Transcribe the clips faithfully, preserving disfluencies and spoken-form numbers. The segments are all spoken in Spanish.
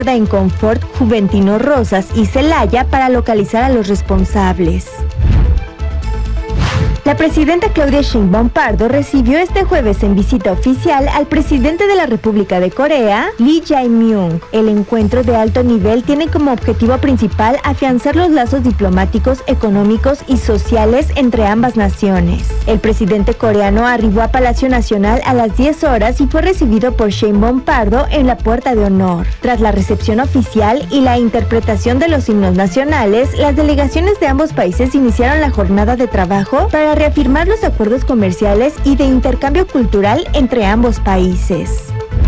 en Confort, Juventino Rosas y Celaya para localizar a los responsables. La presidenta Claudia Sheinbaum Pardo recibió este jueves en visita oficial al presidente de la República de Corea, Lee Jae-myung. El encuentro de alto nivel tiene como objetivo principal afianzar los lazos diplomáticos, económicos y sociales entre ambas naciones. El presidente coreano arribó a Palacio Nacional a las diez horas y fue recibido por Sheinbaum Pardo en la puerta de honor. Tras la recepción oficial y la interpretación de los himnos nacionales, las delegaciones de ambos países iniciaron la jornada de trabajo para reafirmar los acuerdos comerciales y de intercambio cultural entre ambos países.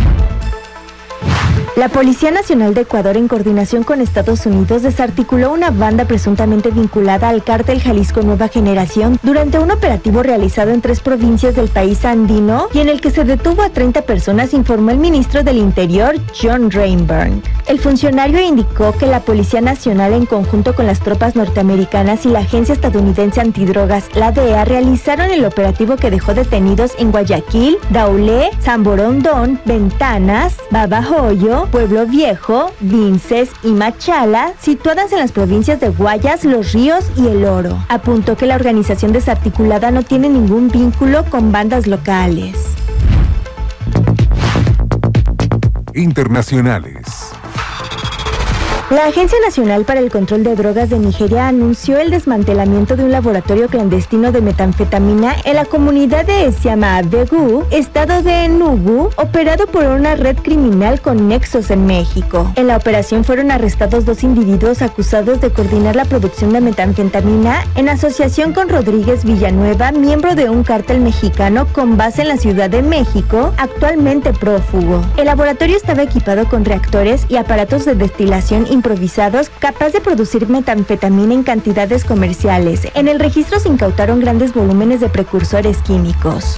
La Policía Nacional de Ecuador, en coordinación con Estados Unidos, desarticuló una banda presuntamente vinculada al cártel Jalisco Nueva Generación durante un operativo realizado en tres provincias del país andino y en el que se detuvo a treinta personas, informó el ministro del Interior, John Rainburn. El funcionario indicó que la Policía Nacional, en conjunto con las tropas norteamericanas y la Agencia Estadounidense Antidrogas, la D E A, realizaron el operativo que dejó detenidos en Guayaquil, Daulé, San Borondón, Ventanas, Babahoyo, Pueblo Viejo, Vinces y Machala, situadas en las provincias de Guayas, Los Ríos y El Oro. Apuntó que la organización desarticulada no tiene ningún vínculo con bandas locales. Internacionales. La Agencia Nacional para el Control de Drogas de Nigeria anunció el desmantelamiento de un laboratorio clandestino de metanfetamina en la comunidad de Esiama-Abegu, estado de Enugu, operado por una red criminal con nexos en México. En la operación fueron arrestados dos individuos acusados de coordinar la producción de metanfetamina en asociación con Rodríguez Villanueva, miembro de un cártel mexicano con base en la Ciudad de México, actualmente prófugo. El laboratorio estaba equipado con reactores y aparatos de destilación improvisados capaz de producir metanfetamina en cantidades comerciales. En el registro se incautaron grandes volúmenes de precursores químicos.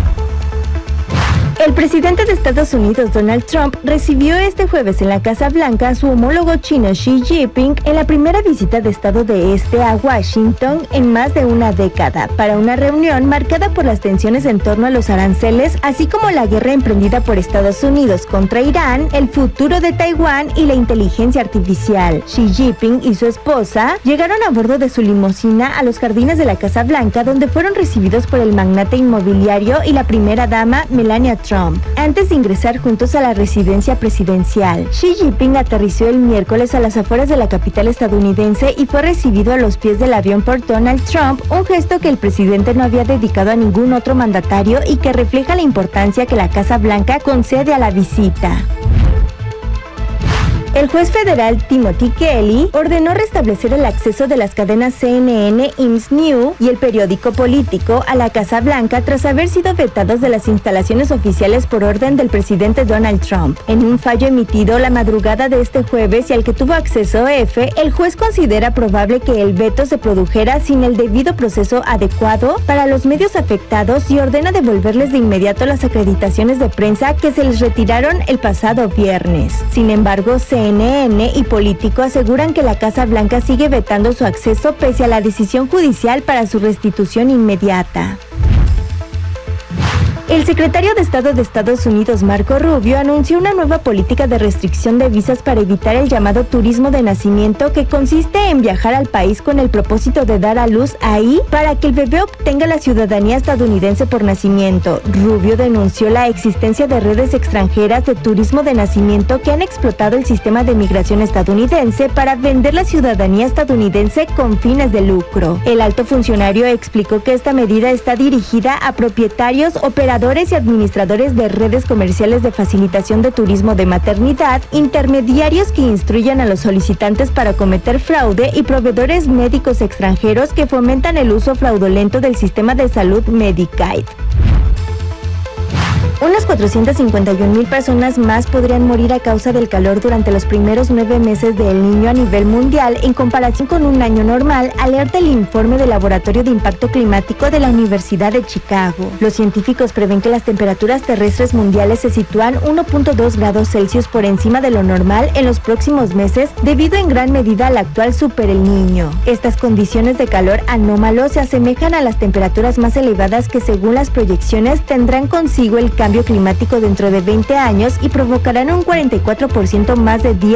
El presidente de Estados Unidos, Donald Trump, recibió este jueves en la Casa Blanca a su homólogo chino Xi Jinping en la primera visita de Estado de este a Washington en más de una década, para una reunión marcada por las tensiones en torno a los aranceles, así como la guerra emprendida por Estados Unidos contra Irán, el futuro de Taiwán y la inteligencia artificial. Xi Jinping y su esposa llegaron a bordo de su limusina a los jardines de la Casa Blanca, donde fueron recibidos por el magnate inmobiliario y la primera dama, Melania Trump. Trump, antes de ingresar juntos a la residencia presidencial. Xi Jinping aterrizó el miércoles a las afueras de la capital estadounidense y fue recibido a los pies del avión por Donald Trump, un gesto que el presidente no había dedicado a ningún otro mandatario y que refleja la importancia que la Casa Blanca concede a la visita. El juez federal Timothy Kelly ordenó restablecer el acceso de las cadenas C N N, I M S S News y el periódico político a la Casa Blanca tras haber sido vetados de las instalaciones oficiales por orden del presidente Donald Trump. En un fallo emitido la madrugada de este jueves y al que tuvo acceso F, el juez considera probable que el veto se produjera sin el debido proceso adecuado para los medios afectados y ordena devolverles de inmediato las acreditaciones de prensa que se les retiraron el pasado viernes. Sin embargo, C N N y Político aseguran que la Casa Blanca sigue vetando su acceso pese a la decisión judicial para su restitución inmediata. El secretario de Estado de Estados Unidos, Marco Rubio, anunció una nueva política de restricción de visas para evitar el llamado turismo de nacimiento, que consiste en viajar al país con el propósito de dar a luz ahí para que el bebé obtenga la ciudadanía estadounidense por nacimiento. Rubio denunció la existencia de redes extranjeras de turismo de nacimiento que han explotado el sistema de migración estadounidense para vender la ciudadanía estadounidense con fines de lucro. El alto funcionario explicó que esta medida está dirigida a propietarios, operadores y administradores de redes comerciales de facilitación de turismo de maternidad, intermediarios que instruyan a los solicitantes para cometer fraude y proveedores médicos extranjeros que fomentan el uso fraudulento del sistema de salud Medicaid. Unas cuatrocientas cincuenta y una mil personas más podrían morir a causa del calor durante los primeros nueve meses del Niño a nivel mundial en comparación con un año normal, alerta el informe del Laboratorio de Impacto Climático de la Universidad de Chicago. Los científicos prevén que las temperaturas terrestres mundiales se sitúan uno punto dos grados Celsius por encima de lo normal en los próximos meses, debido en gran medida al actual Super El Niño. Estas condiciones de calor anómalo se asemejan a las temperaturas más elevadas que, según las proyecciones, tendrán consigo el cambio climático dentro de veinte años y provocarán un cuarenta y cuatro por ciento más de días